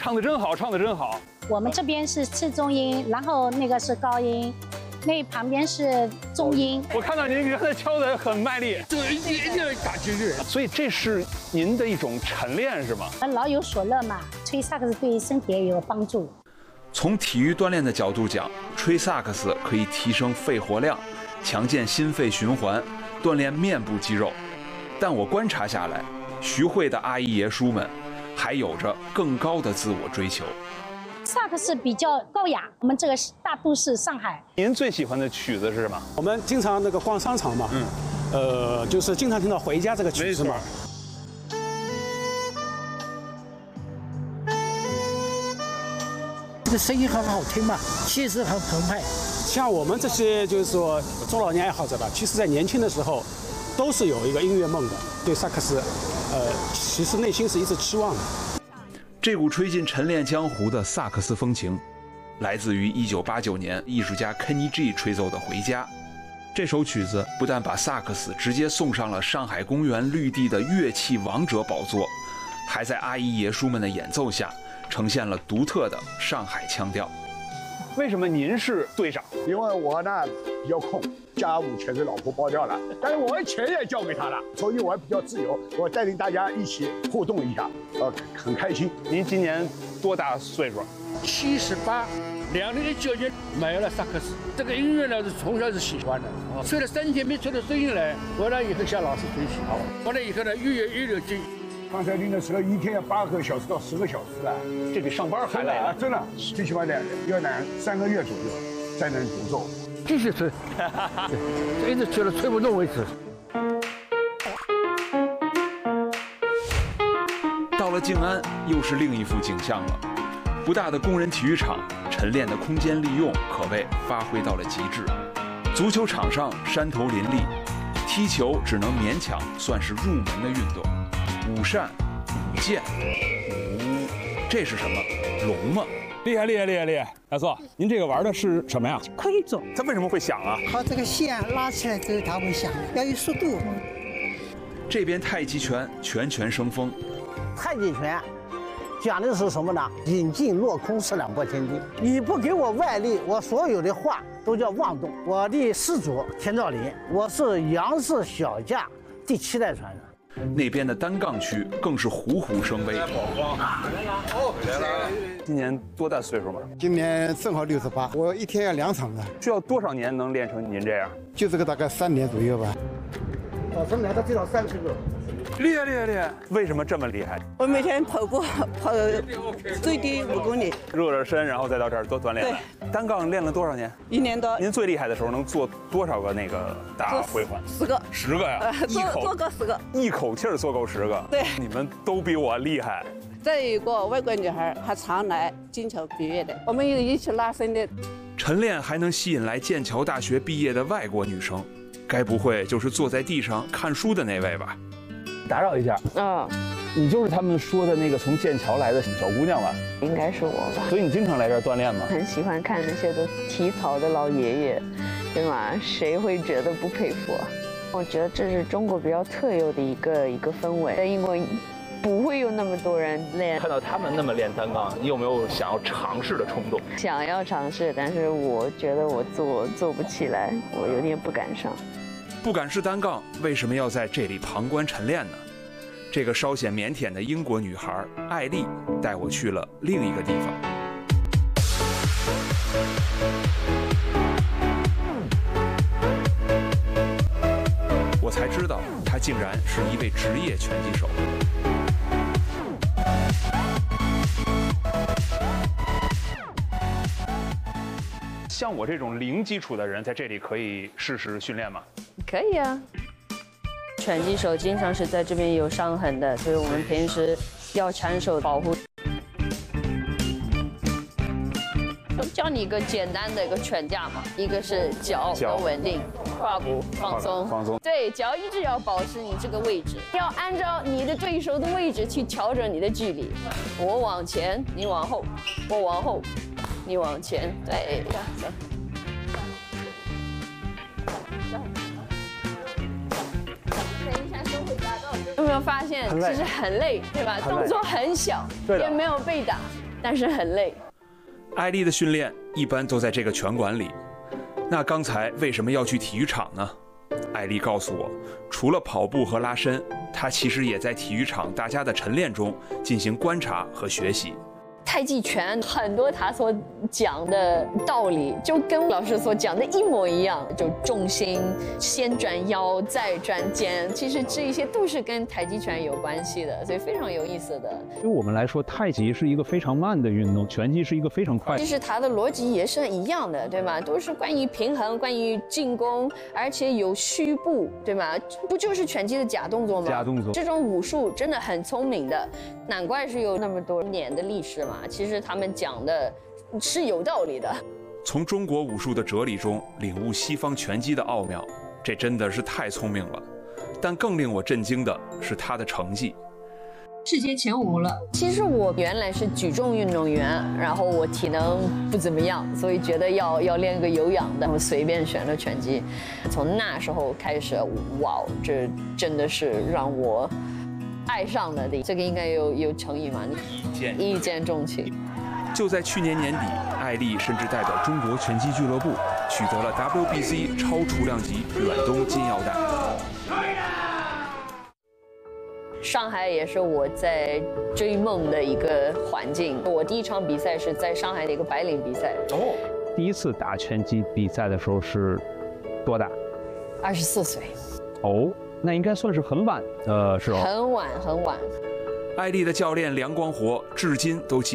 唱得真好，唱得真好。 我们这边是次中音，然后那个是高音，那旁边是中音。 我看到您刚才敲得很卖力， 对，一定要打击乐。 所以这是您的一种晨练是吗？ 老有所乐嘛，吹萨克斯对身体也有帮助。 从体育锻炼的角度讲，吹萨克斯可以提升肺活量，强健心肺循环，锻炼面部肌肉。但我观察下来，徐汇的阿姨爷叔们还有着更高的自我追求。 萨克斯比较高雅，我们这个大都市上海。 您最喜欢的曲子是什么？ 我们经常那个逛商场嘛，就是经常听到《回家》这个曲子嘛。 这个声音很好听嘛，气势很澎湃。 像我们这些就是说中老年爱好者吧，其实在年轻的时候都是有一个音乐梦的，对萨克斯，其实内心是一直期望的。 这股吹进晨练江湖的萨克斯风情，来自于1989年艺术家 Kenny G 吹奏的《回家》。这首曲子不但把萨克斯直接送上了上海公园绿地的乐器王者宝座，还在阿姨爷叔们的演奏下呈现了独特的上海腔调。 为什么您是队长？ 因为我呢比较空，家务全是老婆包掉了，但是我钱也交给她了，所以我还比较自由。我带领大家一起互动一下，很开心。 您今年多大岁数 ？78。2019年买了萨克斯，这个音乐呢是从小是喜欢的，吹了3天没吹出声音来，回来以后向老师学习，回来以后呢越有劲。 刚才练的时候一天要8个小时到10个小时了， 这比上班还累啊！ 真的，最起码要3个月左右才能独奏。 继续吹，一直吹到吹不动为止。 到了静安，又是另一幅景象了。不大的工人体育场，晨练的空间利用可谓发挥到了极致。足球场上山头林立，踢球只能勉强算是入门的运动。舞扇、舞剑、这是什么？龙吗？ 厉害！大叔，您这个玩的是什么呀？ 盔种。 它为什么会响啊？ 靠这个线拉起来之后它会响，要有速度。 这边太极拳拳生风。 太极拳讲的是什么呢？引劲落空，四两拨千斤。你不给我外力，我所有的话都叫妄动。我的始祖田兆林，我是杨氏小架第7代传人。 那边的单杠区更是虎虎生威。 今年多大岁数嘛？ 今年正好68，我一天要2场的。 需要多少年能练成您这样？ 就这个大概3年左右吧。 早晨来到最少30个。 厉害！为什么这么厉害？ 我每天跑步跑最低5公里， 热热身，然后再到这儿多锻炼。对，单杠练了多少年 ？1年多。 您最厉害的时候能做多少个那个大回环 ？10个。 10个呀？ 做够10个。 一口气儿做够10个。 对， 你们都比我厉害。 再有一个外国女孩，还常来剑桥毕业的，我们有一起拉伸的。 晨练还能吸引来剑桥大学毕业的外国女生，该不会就是坐在地上看书的那位吧？ 打扰一下，你就是他们说的那个从剑桥来的小姑娘吧？ 应该是我吧。 所以你经常来这儿锻炼吗？ 很喜欢看那些都体操的老爷爷，对吗？谁会觉得不佩服啊？我觉得这是中国比较特有的一个氛围，在英国不会有那么多人练。 看到他们那么练单杠，你有没有想要尝试的冲动？ 想要尝试，但是我觉得我做不起来，我有点不敢上。 不敢试单杠，为什么要在这里旁观晨练呢？这个稍显腼腆的英国女孩艾丽带我去了另一个地方。我才知道，她竟然是一位职业拳击手。 像我这种零基础的人，在这里可以试试训练吗？ 可以啊。拳击手经常是在这边有伤痕的，所以我们平时要长手保护。教你一个简单的一个拳架嘛，一个是脚要稳定，胯部放松，对，脚一直要保持你这个位置，要按照你的对手的位置去调整你的距离。我往前，你往后；我往后，你往前。对，这样子。有没有发现其实很累，对吧？动作很小，也没有被打， 但是很累。 艾丽的训练一般都在这个拳馆里。那刚才为什么要去体育场呢？艾丽告诉我，除了跑步和拉伸，她其实也在体育场大家的晨练中进行观察和学习。 太极拳很多他所讲的道理就跟老师所讲的一模一样，就重心先转腰再转肩，其实这一些都是跟太极拳有关系的，所以非常有意思的。 对我们来说，太极是一个非常慢的运动，拳击是一个非常快。 其实它的逻辑也是一样的，对吗？都是关于平衡，关于进攻，而且有虚步，对吗？不就是拳击的假动作吗？ 假动作。 这种武术真的很聪明的，难怪是有那么多年的历史嘛。其实他们讲的是有道理的。 从中国武术的哲理中领悟西方拳击的奥妙，这真的是太聪明了。但更令我震惊的是他的成绩， 世界前5了。其实我原来是举重运动员，然后我体能不怎么样，所以觉得要练个有氧的，我随便选了拳击。从那时候开始，哇，这真的是让我爱上了的。这个应该有成语吗？一见钟情。 就在去年年底，艾丽甚至代表中国拳击俱乐部取得了 WBC 超重量级远东金腰带。 上海也是我在追梦的一个环境。我第一场比赛是在上海的一个白领比赛。 哦，第一次打拳击比赛的时候是多大 ？24岁。 哦，那应该算是很晚，是吧？ 很晚。 艾丽的教练梁光活至今都记